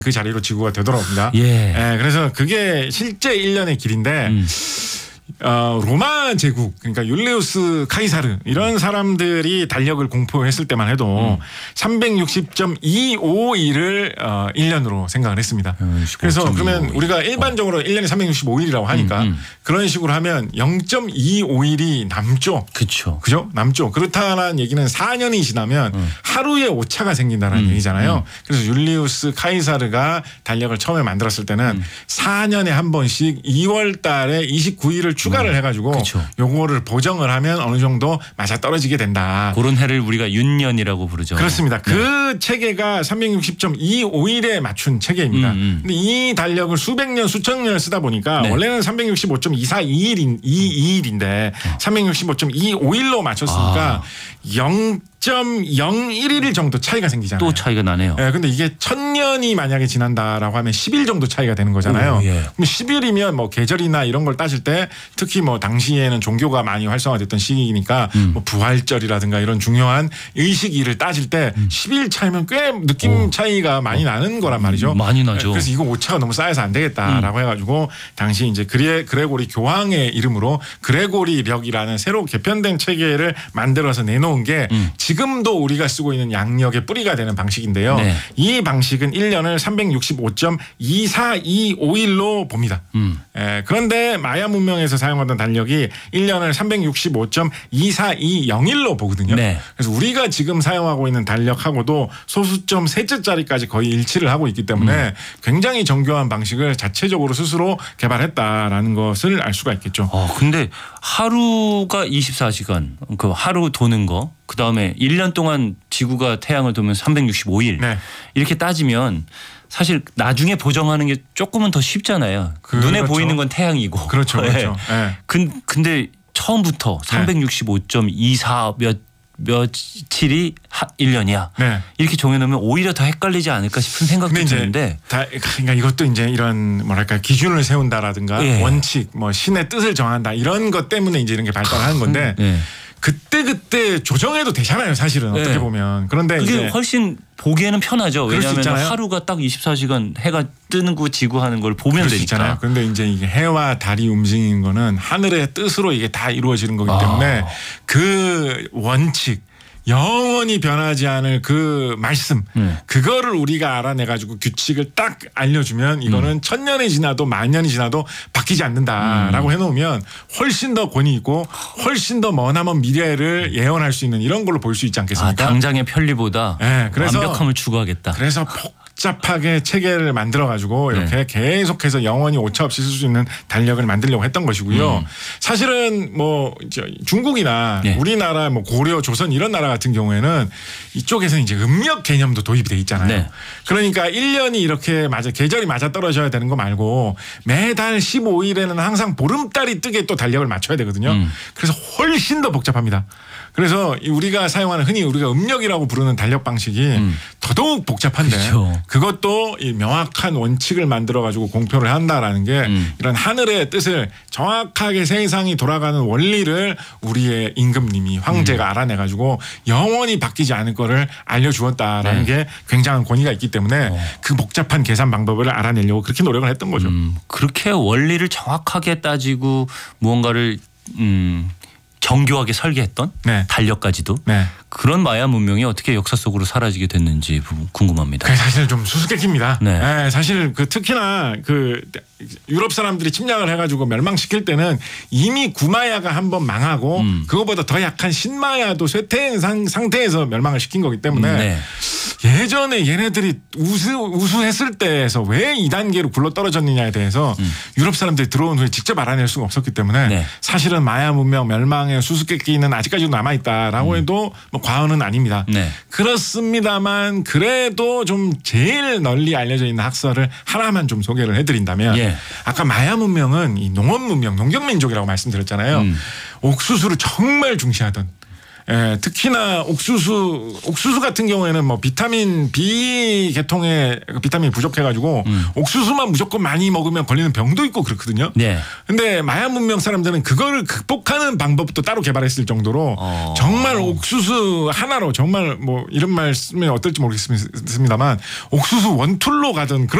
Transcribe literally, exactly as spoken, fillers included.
그 자리로 지구가 되돌아옵니다. 예. 예, 그래서 그게 실제 일 년의 길인데 음. 어, 로마 제국 그러니까 율리우스 카이사르 이런 사람들이 달력을 공포했을 때만 해도 음. 삼백육십 점 이오일을 어, 일 년으로 생각을 했습니다. 음, 그래서 그러면 우리가 일반적으로 어. 일 년에 삼백육십오 일이라고 하니까 음, 음. 그런 식으로 하면 영 점 이오일이 남죠. 그렇죠. 그죠? 남죠. 그렇다는 얘기는 사 년이 지나면 음. 하루에 오차가 생긴다는 음, 얘기잖아요. 음. 그래서 율리우스 카이사르가 달력을 처음에 만들었을 때는 음. 사 년에 한 번씩 이월 달에 이십구 일을 추가를 음. 해가지고 그쵸. 요거를 보정을 하면 어느 정도 맞아 떨어지게 된다. 그런 해를 우리가 윤년이라고 부르죠. 그렇습니다. 네. 그 체계가 삼백육십 점 이오일에 맞춘 체계입니다. 음, 음. 근데 이 달력을 수백 년 수천 년을 쓰다 보니까 네. 원래는 삼백육십오 점 이사이일인 이일인데 어. 삼백육십오 점 이오일로 맞췄으니까 아. 영 점 영일 일 정도 차이가 생기잖아요. 또 차이가 나네요. 예, 근데 이게 천 년이 만약에 지난다라고 하면 십 일 정도 차이가 되는 거잖아요. 오, 예. 그럼 십 일이면 뭐 계절이나 이런 걸 따질 때 특히 뭐 당시에는 종교가 많이 활성화됐던 시기니까 음. 뭐 부활절이라든가 이런 중요한 의식일을 따질 때 음. 십 일 차이면 꽤 느낌 오. 차이가 많이 나는 거란 말이죠. 많이 나죠. 예, 그래서 이거 오차가 너무 쌓여서 안 되겠다라고 음. 해가지고 당시 이제 그레, 그레고리 교황의 이름으로 그레고리력이라는 새로 개편된 체계를 만들어서 내놓은 게 음. 지금도 우리가 쓰고 있는 양력의 뿌리가 되는 방식인데요. 네. 이 방식은 일 년을 삼백육십오 점 이사이오일로 봅니다. 음. 에, 그런데 마야 문명에서 사용하던 달력이 일 년을 삼백육십오 점 이사이영일로 보거든요. 네. 그래서 우리가 지금 사용하고 있는 달력하고도 소수점 셋째 자리까지 거의 일치를 하고 있기 때문에 음. 굉장히 정교한 방식을 자체적으로 스스로 개발했다라는 것을 알 수가 있겠죠. 어, 근데 하루가 이십사 시간, 그 하루 도는 거, 그 다음에 일 년 동안 지구가 태양을 도면 삼백육십오 일 네. 이렇게 따지면 사실 나중에 보정하는 게 조금은 더 쉽잖아요. 그렇죠. 눈에 보이는 건 태양이고. 그렇죠, 그렇죠. 예. 네. 근, 근데 처음부터 삼백육십오 점 이사 몇 며칠이 일 년이야. 네. 이렇게 정해놓으면 오히려 더 헷갈리지 않을까 싶은 생각도 근데 이제 드는데. 다 그러니까 이것도 이제 이런 뭐랄까 기준을 세운다라든가 예. 원칙, 뭐 신의 뜻을 정한다 이런 것 때문에 이제 이런 게 발달하는 건데 예. 그때 그때 조정해도 되잖아요, 사실은 어떻게 예. 보면. 그런데 그게 이제 훨씬 보기에는 편하죠. 그럴 수 왜냐하면 있잖아요. 하루가 딱 이십사 시간 해가 뜨는 거 지구 하는 걸 보면 그럴 수 되니까. 있잖아요. 그런데 이제 이게 해와 달이 움직이는 거는 하늘의 뜻으로 이게 다 이루어지는 거기 때문에 아. 그 원칙. 영원히 변하지 않을 그 말씀 네. 그거를 우리가 알아내가지고 규칙을 딱 알려주면 이거는 음. 천 년이 지나도 만 년이 지나도 바뀌지 않는다라고 음. 해놓으면 훨씬 더 권위 있고 훨씬 더 머나먼 미래를 예언할 수 있는 이런 걸로 볼 수 있지 아, 않겠습니까? 당장의 편리보다 네, 그래서 완벽함을 추구하겠다. 그래서 복잡하게 체계를 만들어가지고 이렇게 네. 계속해서 영원히 오차 없이 쓸 수 있는 달력을 만들려고 했던 것이고요. 음. 사실은 뭐 이제 중국이나 네. 우리나라 뭐 고려, 조선 이런 나라 같은 경우에는 이쪽에서 이제 음력 개념도 도입이 돼 있잖아요. 네. 그러니까 일 년이 이렇게 맞아 계절이 맞아 떨어져야 되는 거 말고 매달 십오 일에는 항상 보름달이 뜨게 또 달력을 맞춰야 되거든요. 음. 그래서 훨씬 더 복잡합니다. 그래서 우리가 사용하는 흔히 우리가 음력이라고 부르는 달력 방식이 음. 더더욱 복잡한데 그렇죠. 그것도 이 명확한 원칙을 만들어 가지고 공표를 한다라는 게 음. 이런 하늘의 뜻을 정확하게 세상이 돌아가는 원리를 우리의 임금님이 황제가 음. 알아내 가지고 영원히 바뀌지 않을 거를 알려주었다라는 네. 게 굉장한 권위가 있기 때문에 어. 그 복잡한 계산 방법을 알아내려고 그렇게 노력을 했던 거죠. 음, 그렇게 원리를 정확하게 따지고 무언가를 음, 정교하게 설계했던 네. 달력까지도 네. 그런 마야 문명이 어떻게 역사 속으로 사라지게 됐는지 궁금합니다. 그게 사실 좀 수수께끼입니다. 네. 네, 사실 그 특히나 그 유럽 사람들이 침략을 해가지고 멸망시킬 때는 이미 구마야가 한번 망하고 음. 그거보다 더 약한 신마야도 쇠퇴한 상, 상태에서 멸망을 시킨 거기 때문에 음, 네. 예전에 얘네들이 우수, 우수했을 때에서 왜 이 단계로 굴러 떨어졌느냐에 대해서 음. 유럽 사람들이 들어온 후에 직접 알아낼 수가 없었기 때문에 네. 사실은 마야 문명 멸망의 수수께끼는 아직까지도 남아있다라고 음. 해도 뭐 과언은 아닙니다. 네. 그렇습니다만 그래도 좀 제일 널리 알려져 있는 학설을 하나만 좀 소개를 해드린다면 예. 아까 마야 문명은 이 농업 문명, 농경 민족이라고 말씀드렸잖아요. 음. 옥수수를 정말 중시하던 예, 특히나 옥수수 옥수수 같은 경우에는 뭐 비타민 B 계통의 비타민이 부족해가지고 음. 옥수수만 무조건 많이 먹으면 걸리는 병도 있고 그렇거든요. 네. 근데 마야 문명 사람들은 그거를 극복하는 방법도 따로 개발했을 정도로 어. 정말 옥수수 하나로 정말 뭐 이런 말 쓰면 어떨지 모르겠습니다만 옥수수 원툴로 가던 그런